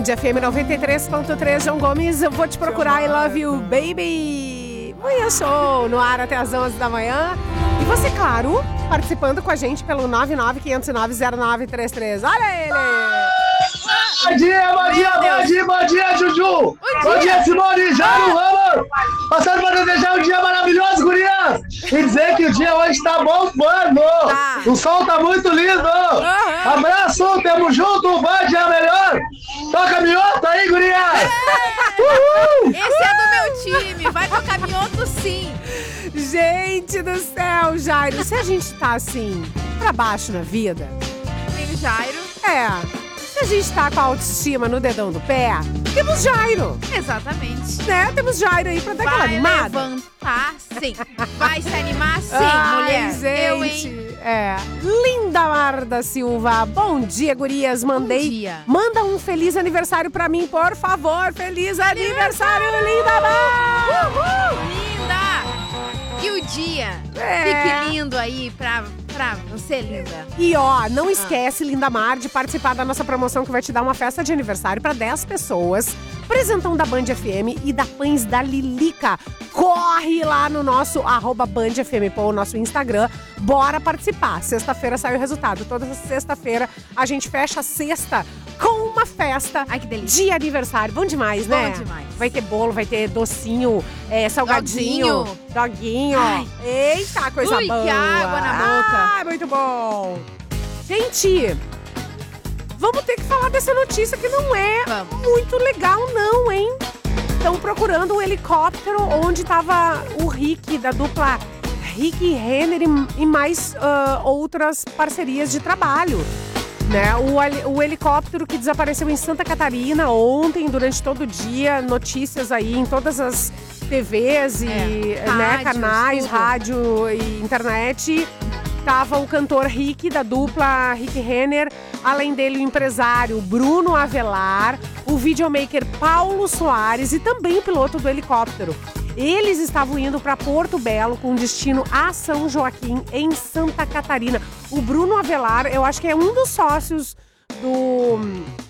FM 93.3, João Gomes, eu vou te procurar, I love you, baby. Manhã Show, no ar até as 11 da manhã. E você, claro, participando com a gente pelo 995090933. Olha ele! Bom dia, Juju! Bom dia, Simone, Jairo, Ramos! Passando pra desejar um dia maravilhoso, gurias! E dizer que o dia hoje tá bombando! O sol tá muito lindo! Abraço, tamo junto, o Band é a melhor! Toca minhota aí, gurias! Esse é do meu time, vai tocar minhoto sim! Gente do céu, Jairo, se a gente tá assim, pra baixo na vida... Tem o Jairo. Se a gente tá com a autoestima no dedão do pé, temos Jairo. Exatamente. Né? Temos Jairo aí pra dar aquela animada. Vai levantar sim. Vai se animar sim, mulher. Gente, eu, hein? Lindamar da Silva. Bom dia, gurias. Mandei. Bom dia. Manda um feliz aniversário pra mim, por favor. Feliz aniversário, Lindamar! Uhul! Linda! Que o dia fique lindo aí pra você, linda. E ó, não esquece, Lindamar, de participar da nossa promoção que vai te dar uma festa de aniversário pra 10 pessoas. Presentão da Band FM e da Pães da Lilica. Corre lá no nosso @BandFM, o nosso Instagram. Bora participar. Sexta-feira sai o resultado. Toda sexta-feira a gente fecha a sexta com uma festa. Ai, que delícia. De aniversário. Bom demais, né? Bom demais. Vai ter bolo, vai ter docinho, salgadinho. Doguinho. Ai. Eita, coisa Ui, boa. que água na boca. Ah, muito bom. Gente, vamos ter que falar dessa notícia que não é muito legal não, hein? Estão procurando um helicóptero onde estava o Rick, da dupla Rick Renner e mais outras parcerias de trabalho. Né? O helicóptero que desapareceu em Santa Catarina ontem, durante todo o dia, notícias aí em todas as TVs e canais, tudo. rádio e internet. Tava o cantor Rick, da dupla Rick Renner, além dele o empresário Bruno Avelar, o videomaker Paulo Soares e também o piloto do helicóptero. Eles estavam indo para Porto Belo com destino a São Joaquim, em Santa Catarina. O Bruno Avelar, eu acho que é um dos sócios do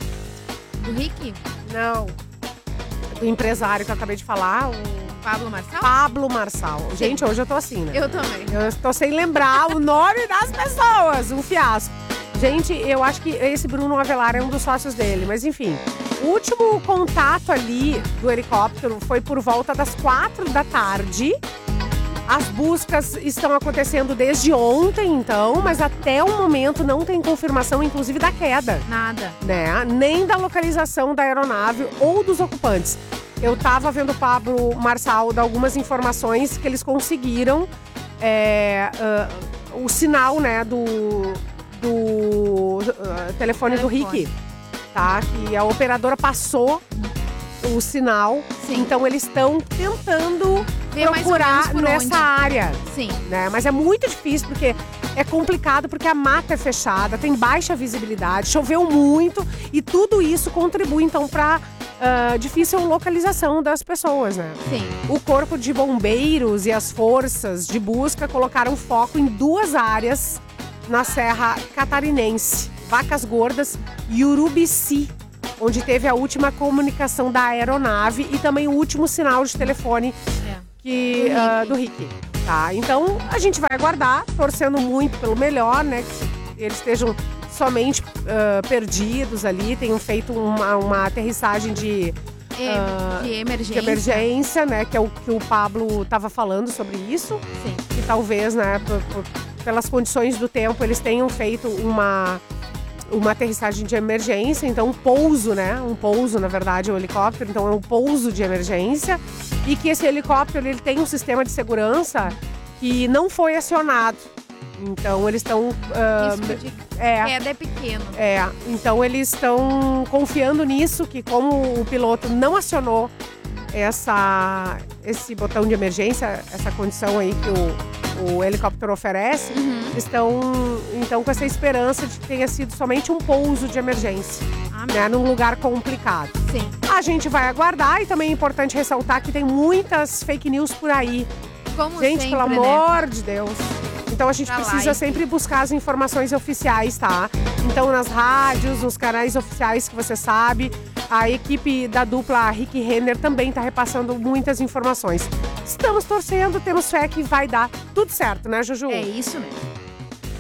Rick? Não. Do empresário que eu acabei de falar, o Pablo Marçal? Pablo Marçal. Gente, hoje eu tô assim, né? Eu também. Eu tô sem lembrar o nome das pessoas. Um fiasco. Gente, eu acho que esse Bruno Avelar é um dos sócios dele. Mas enfim, o último contato ali do helicóptero foi por volta das 4 da tarde. As buscas estão acontecendo desde ontem, então, mas até o momento não tem confirmação, inclusive, da queda. Nada. Né? Nem da localização da aeronave ou dos ocupantes. Eu tava vendo o Pablo Marçal dar algumas informações que eles conseguiram o sinal, né, do telefone do Rick, tá? Que a operadora passou o sinal. Sim. Então eles estão tentando procurar nessa área. Sim. Né? Mas é muito difícil porque é complicado, porque a mata é fechada, tem baixa visibilidade, choveu muito e tudo isso contribui então para difícil localização das pessoas, né? Sim. O Corpo de Bombeiros e as forças de busca colocaram foco em 2 áreas na Serra Catarinense, Vacas Gordas e Urubici, onde teve a última comunicação da aeronave e também o último sinal de telefone do Rick. Tá? Então, a gente vai aguardar, torcendo muito pelo melhor, né? Que eles estejam somente perdidos ali, tenham feito uma aterrissagem de emergência, né? Que é o que o Pablo estava falando sobre isso. Sim. E talvez, né, pelas condições do tempo, eles tenham feito uma aterrissagem de emergência, então um pouso, na verdade, é um helicóptero, então é um pouso de emergência, e que esse helicóptero ele tem um sistema de segurança que não foi acionado. Então eles estão... queda é pequeno. Então eles estão confiando nisso, que como o piloto não acionou esse botão de emergência, essa condição aí que o helicóptero oferece, estão então com essa esperança de que tenha sido somente um pouso de emergência, né, num lugar complicado. Sim. A gente vai aguardar, e também é importante ressaltar que tem muitas fake news por aí. Como gente, sempre, pelo amor de Deus. Então a gente Pra precisa sempre buscar as informações oficiais, tá? Então nas rádios, nos canais oficiais que você sabe, A equipe da dupla Rick Renner também tá repassando muitas informações. Estamos torcendo, temos fé que vai dar tudo certo, né, Juju? É isso mesmo.